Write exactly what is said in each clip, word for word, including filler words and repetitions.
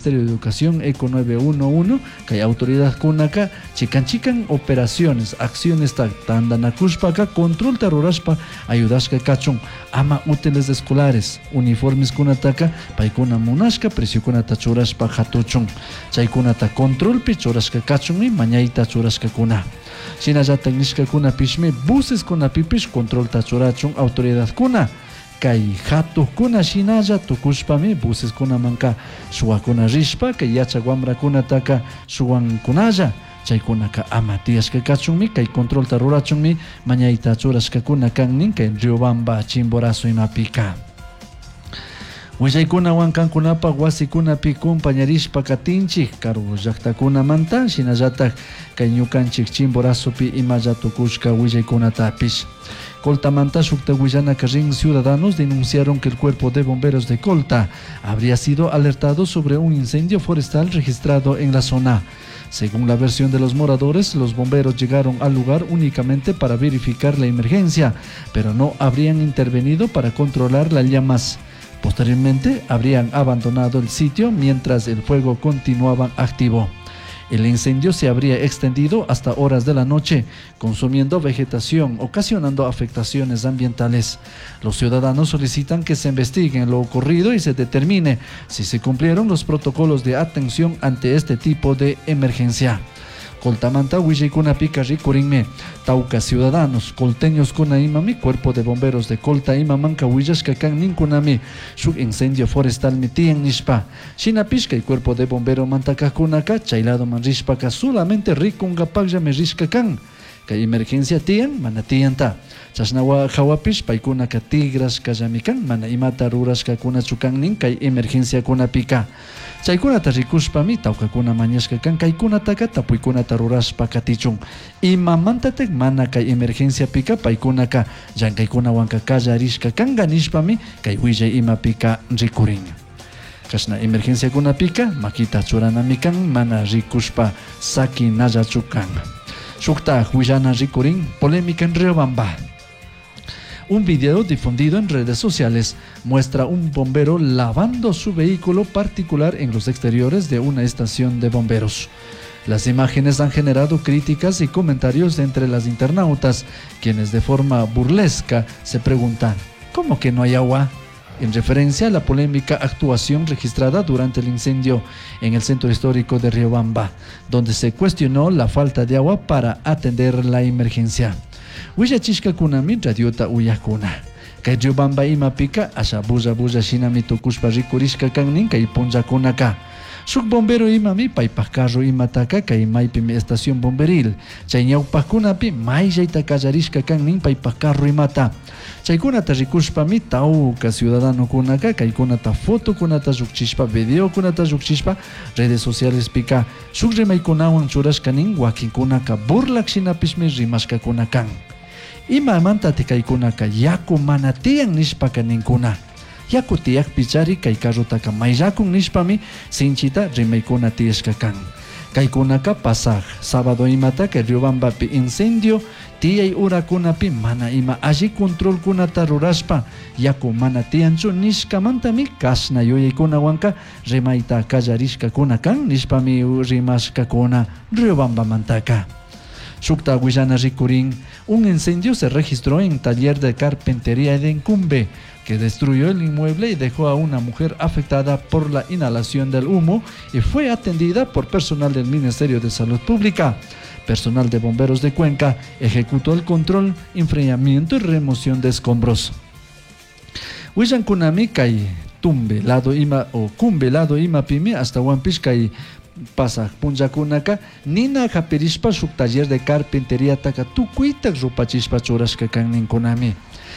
Ministerio de Educación ECO nueve uno uno kay autoridad kunaka chikan chikan operaciones acciones ta tandanakushpaka control tarurashpa ayudashka kachun ama útiles escolares uniformes kunataka paykuna munashka precio kunata churashpa hatuchun chaykunata control pi churashka kachunmi mañayta churashka kuna shinallatak nishkakuna pishmi buses kunapipish control ta churachun autoridad kuna kay hatukkuna shinalla tukushpami buses kunamanka suwakuna rishpa kay yachaq wamrakunataka suwankunalla chaykunaka ama tiyashka kachunmi kay controlta rurachunmi mañayta churashkakuna kannin kay Riobamba Chimborazo imapika Willaykuna kankunapa wasikunapi compañerishpa katinchik karu llaqtakunamanta shinallatak kay ñukanchik Chimborazopi imalla tukushka willaykunatapish Coltamanta Shukta Willanaka rin ciudadanos denunciaron que el cuerpo de bomberos de Colta habría sido alertado sobre un incendio forestal registrado en la zona. Según la versión de los moradores, los bomberos llegaron al lugar únicamente para verificar la emergencia, pero no habrían intervenido para controlar las llamas. Posteriormente, habrían abandonado el sitio mientras el fuego continuaba activo. El incendio se habría extendido hasta horas de la noche, consumiendo vegetación, ocasionando afectaciones ambientales. Los ciudadanos solicitan que se investigue lo ocurrido y se determine si se cumplieron los protocolos de atención ante este tipo de emergencia. Coltamanta Willaykuna rikurinme Tauca ciudadanos colteños kunaimami cuerpo de bomberos de Colta imamanka willashkakan ninkunami shuk incendio forestal mitian nishpa shinapishka y cuerpo de bombero mantakakunaka chaylado man rishpaka solamente rikungapaklla me rishkakan kay emergencia tiyan mana tiyanta chasnawa hawapish paykunaka tigrashka llamikan mana imata rurashkakuna chukannin kay emergencia kunapika chaykunata rikushpami tawkakuna mañashkakan kaykunataka tapuykunata rurashpa katichun imamantatek mana kay emergencia pika paykunaka llankaykunawanka kallarishkakanqa nishpami kay willay imapika rikurin kashna emergencia kunapika makita churanamikan mana rikushpa saki nallachukan shukta willana rikurin polémica en Riobamba. Un video difundido en redes sociales muestra un bombero lavando su vehículo particular en los exteriores de una estación de bomberos. Las imágenes han generado críticas y comentarios entre las internautas, quienes de forma burlesca se preguntan ¿cómo que no hay agua? En referencia a la polémica actuación registrada durante el incendio en el centro histórico de Riobamba, donde se cuestionó la falta de agua para atender la emergencia. Willachishkakunami radiota uyakuna. Kay Riobamba imapika asha bulla bulla shinami tukushpa rikurishka kannin kay punllakunaka. Shuk bombero imami paypaq carro imataka kay maypimi estación bomberil. Chay ñawpaqkunapi mayllayta kallarishka kannin paypaq carro imata. Chaykunata rikushpami tawka ciudadanokunaka kaykunata fotokunata llukchishpa videokunata llukchishpa redes sociales pika shuk rimaykunawan churashkanin wakinkunaka burlak shinapishmi rimashkakunakan. Imamantati kaykunaka yaku mana tiyan nishpaka ninkuna. Yaku tiyak pichari kay carrotaka mayrakun nishpami sinchita rimaykuna tiyashkakan. Kaykunaka pasaj sábado imataka Riobambapi incendio tiyay urakunapi mana ima alli control kunata rurashpa yaku mana tiyanchu nishkamantami kashna yuyaykunawanka rimayta kallarishkakunakan nishpami rimashkakuna Riobambamantaka. Shukta Willana rikurin, un incendio se registró en taller de carpintería de Encumbe, que destruyó el inmueble y dejó a una mujer afectada por la inhalación del humo y fue atendida por personal del Ministerio de Salud Pública. Personal de bomberos de Cuenca ejecutó el control, enfriamiento y remoción de escombros. Willan kunami kay tumbe lado ima o cumbe lado ima pimi hasta Wampish kay pasa punjakunaka nina kapirishpa shuk taller de carpintería taka tukuytak rupachishpa churashka kan ninkunami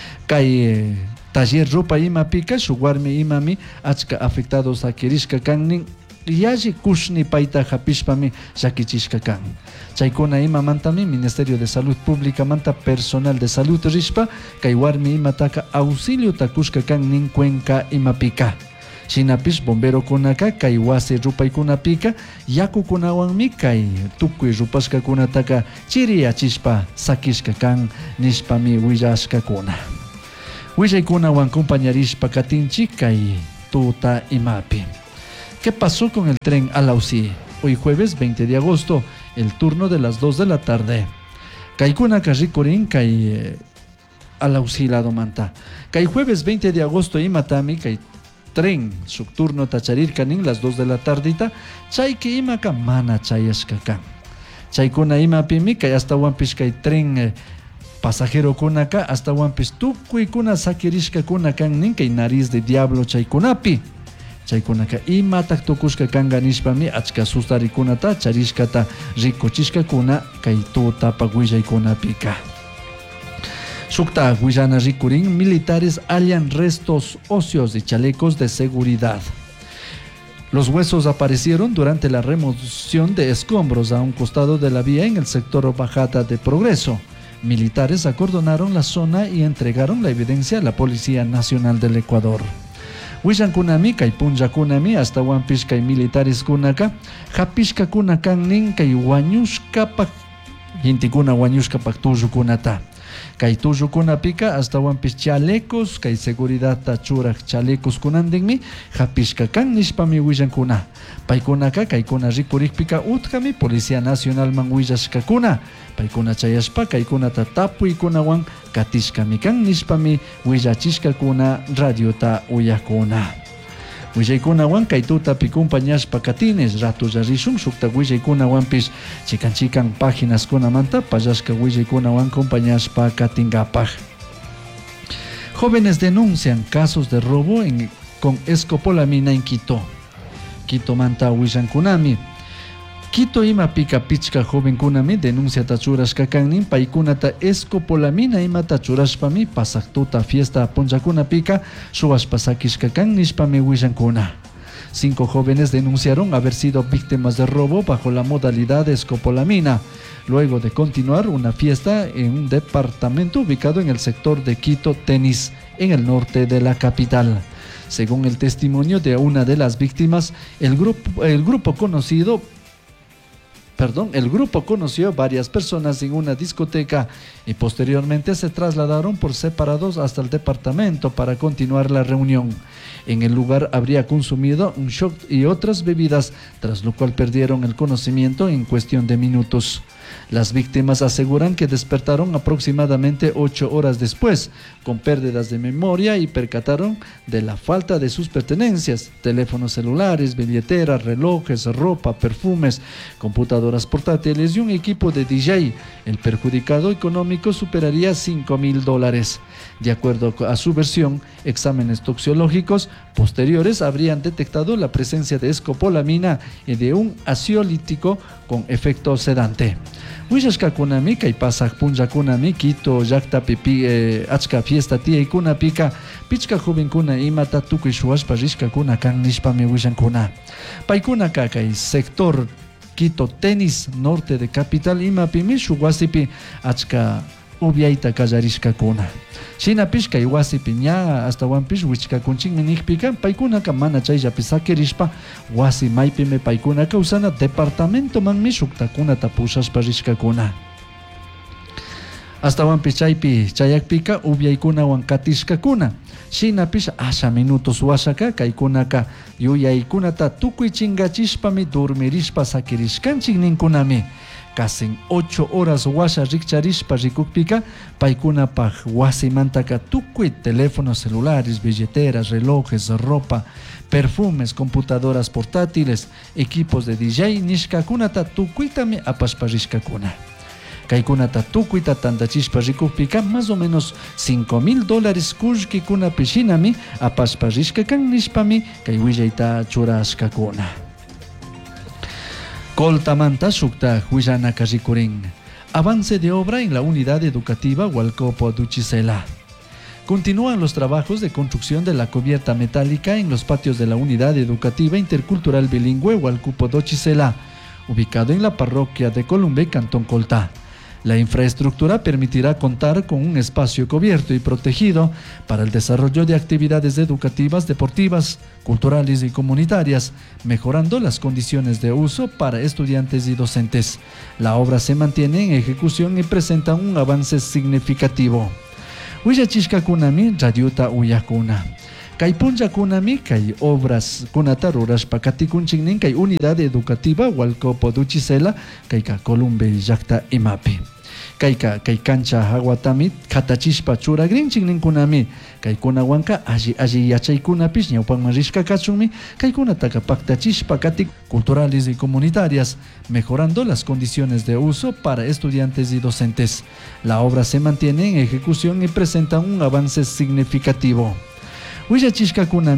kay taller rupa ima pika shuk warmi imami achka afectados akirishka kan nin yaji kushni paita hapishpami shakichishka kan chaykuna ima mantami Ministerio de Salud Pública manta personal de salud rishpa kay warmi ima taka auxilio takushka kan nin Cuenca ima pika Shinapish bombero kunaka kay wasi rupaykunapika yakukunawanmi kay tukuy rupashkakunataka chiriachishpa sakishka kan nishpami willashkakuna. Willaykunawan compañerishpa katinchi kay tuta imapi. ¿Qué pasó con el tren Alausí? Hoy jueves veinte de agosto, el turno de las dos de la tarde. Kaikuna Kajikurin Kai eh, Alausí lado manta. Kai jueves veinte de agosto y Matami Kai tren subturno tacharir kanin las dos de la tardita. Chay que imaka mana chayashkakan. Chay kuna ima pimi kai hasta wampis kai tren eh, pasajero kunaka hasta wampis tukui kuna sakirishka kuna kan nin kai nariz de diablo chay kunapi. Chay kunaka ima tak tukushka kan ganishpami achka sustari kunata charishkata rikuchishka kuna kai tuta paguillay kunapika. Sukta Guayana Rikurin, militares hallan restos óseos y chalecos de seguridad. Los huesos aparecieron durante la remoción de escombros a un costado de la vía en el sector Bajata de Progreso. Militares acordonaron la zona y entregaron la evidencia a la Policía Nacional del Ecuador. Huillan kunami kay punja kunami hasta wampishka y militares kunaka, japishka kunakan nin kay wañushka pak, hintikuna wañushka pak tuyu kunata. Kay tuyo kunapika hasta wampis chalecos kay seguridad tachurak chalecos kunandinmi japishka kan nishpami willan kuna paykunaka kaykuna rikurikpika utkami Policía Nacional man willashka kuna paykuna chayashpa kaykunata tapuykunawan katishkami kan nishpami willachishka kuna radiota uyakuna. Willaykunawan kay tuta pikumpañashpa katines ratulla rishun sukta willaykunawanpis chikan chikan páginas kunamanta payashka willaykunawan compañashpa katingapaj. Jóvenes denuncian casos de robo en, con escopolamina en Quito. Quito manta willankunami. Quito ima pika pichka joven kunami denuncia tachurashka kannin paikunata escopolamina ima tachurashpami pasaktuta fiesta ponchakuna pika suashpa sakishka kan nishpami willankuna. Cinco jóvenes denunciaron haber sido víctimas de robo bajo la modalidad de escopolamina, luego de continuar una fiesta en un departamento ubicado en el sector de Quito Tenis, en el norte de la capital. Según el testimonio de una de las víctimas, el grupo, el grupo conocido Perdón, el grupo conoció varias personas en una discoteca y posteriormente se trasladaron por separados hasta el departamento para continuar la reunión. En el lugar habría consumido un shot y otras bebidas, tras lo cual perdieron el conocimiento en cuestión de minutos. Las víctimas aseguran que despertaron aproximadamente ocho horas después, con pérdidas de memoria y percataron de la falta de sus pertenencias, teléfonos celulares, billeteras, relojes, ropa, perfumes, computadoras portátiles y un equipo de D J. El perjudicado económico superaría cinco mil dólares. De acuerdo a su versión, exámenes toxicológicos posteriores habrían detectado la presencia de escopolamina y de un ansiolítico con efecto sedante. Wishashka kunami kay pasaj punja kunami Quito llakta pipi eh, achka fiesta tia kuna pika pichka joven kuna imata tukuy shuashpa rishka kuna kan nishpami wishan kuna. Paykuna kay sector Quito Tenis norte de capital ima pimi shuwasipi achka ubiaita kallarishka kuna. Shinapish kay wasipi ña hasta wampish wichka kunchinmi nikpika paykunaka mana chayllapi sakirishpa wasi maypimi paykunaka usana departamento manmi shuktakunata pushashpa rishkakuna. Hasta wampish chaypi chayakpika ubiaykunawan katishkakuna. Shinapish asha minutos washaka kaykunaka yuyaykunata tukuy chingachishpami durmirishpa sakirishkanchik ninkunami. Casi ocho horas washa rikcharishpa rikukpika paykunapaj wasimantaka tukuy teléfonos celulares, billeteras, relojes, ropa, perfumes, computadoras portátiles, equipos de D J nishkakunata tukuytami apashpa rishkakuna. Kaykunata tukuyta tantachishpa rikukpika más o menos cinco mil dólares kullkikuna pishinami apashpa rishkakan nishpami kay willayta churashkakuna. Coltamanta Shukta Huillana Kajikurin. Avance de obra en la unidad educativa Hualcopo Duchisela. Continúan los trabajos de construcción de la cubierta metálica en los patios de la unidad educativa intercultural bilingüe Hualcopo Duchisela, ubicado en la parroquia de Columbe, Cantón Colta. La infraestructura permitirá contar con un espacio cubierto y protegido para el desarrollo de actividades educativas, deportivas, culturales y comunitarias, mejorando las condiciones de uso para estudiantes y docentes. La obra se mantiene en ejecución y presenta un avance significativo. Uyachishka kunami radiuta uyakuna. Kay punllakunami kay obras kunata rurashpa katikunchiknin kay unidad educativa Hualcopo Duchisela kayka Columbe llaqta imapi. Kayka kay cancha hawatami katachishpa churagrinchik ninkunami kaykunawanka alli alli yachaykunapish ñawpanman rishka kachunmi kaykunataka paktachishpa katik culturales y comunitarias, mejorando las condiciones de uso para estudiantes y docentes. La obra se mantiene en ejecución y presenta un avance significativo. Willachishka kunami